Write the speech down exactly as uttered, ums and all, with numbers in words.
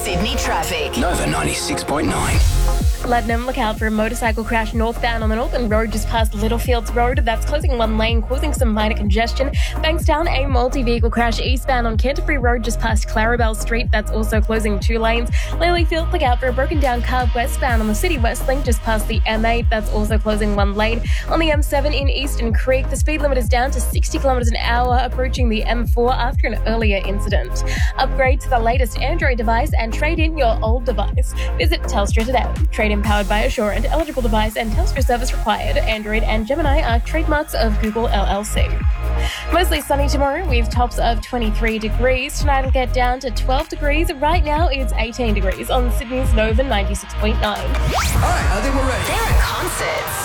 Sydney traffic. Nova ninety-six point nine. Lebanon, look out for a motorcycle crash northbound on the Northern Road just past Littlefields Road. That's closing one lane, causing some minor congestion. Bankstown, a multi-vehicle crash eastbound on Canterbury Road just past Clarabelle Street. That's also closing two lanes. Lilyfield, look out for a broken down car westbound on the City West Link just past the M eight. That's also closing one lane. On the M seven in Eastern Creek, the speed limit is down to sixty kilometres an hour, approaching the M four after an earlier incident. Upgrade to the latest Android device and trade in your old device. Visit Telstra today. Trade in powered by Assurant. Eligible device and Telstra service required. Android and Gemini are trademarks of Google L L C. Mostly sunny tomorrow with tops of twenty-three degrees. Tonight it'll get down to twelve degrees. Right now it's eighteen degrees on Sydney's Nova ninety-six point nine. All right, I think we're ready. There are concerts.